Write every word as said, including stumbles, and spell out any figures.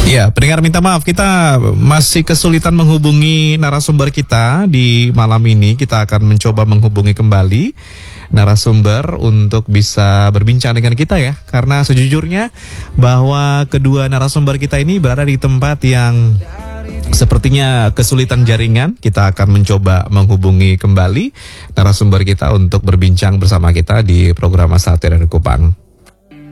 Ya, pendengar minta maaf, kita masih kesulitan menghubungi narasumber kita di malam ini. Kita akan mencoba menghubungi kembali narasumber untuk bisa berbincang dengan kita ya. Karena sejujurnya bahwa kedua narasumber kita ini berada di tempat yang sepertinya kesulitan jaringan. Kita akan mencoba menghubungi kembali narasumber kita untuk berbincang bersama kita di program Masa Hati Radio Kupang.